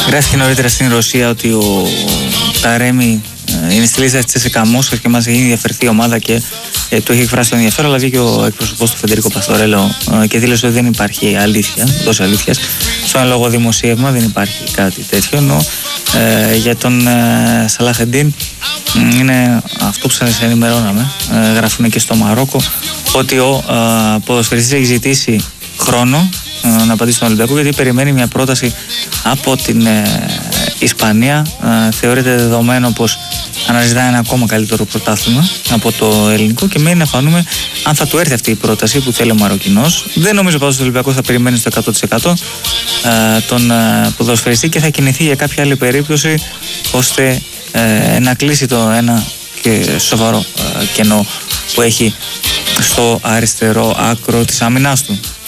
Γράφτηκε νωρίτερα στην Ρωσία ότι ο Ταρέμι είναι στη λίστα της ЦΣΚΑ Μόσχας και μας έχει ενδιαφερθεί η ομάδα και του έχει εκφράσει το ενδιαφέρον, αλλά βγήκε ο εκπρόσωπος του Φεντερίκο Παστορέλο και δήλωσε ότι δεν υπάρχει αλήθεια, δόση αλήθειας στο εν λόγω δημοσίευμα, δεν υπάρχει κάτι τέτοιο. Ενώ για τον Σαλαχεντίν είναι αυτό που σας ενημερώναμε, γράφουν και στο Μαρόκο, ότι ο ποδοσφαιριστής έχει ζητήσει χρόνο να απαντήσει στον Ολυμπιακό, γιατί περιμένει μια πρόταση από την Ισπανία. Θεωρείται δεδομένο πως αναζητά ένα ακόμα καλύτερο πρωτάθλημα από το ελληνικό και μένει να φανούμε αν θα του έρθει αυτή η πρόταση που θέλει ο Μαροκινός. Δεν νομίζω πάντως ότι ο Ολυμπιακός θα περιμένει στο 100% τον ποδοσφαιριστή και θα κινηθεί για κάποια άλλη περίπτωση ώστε να κλείσει το ένα και σοβαρό κενό που έχει στο αριστερό άκρο της άμυνάς του.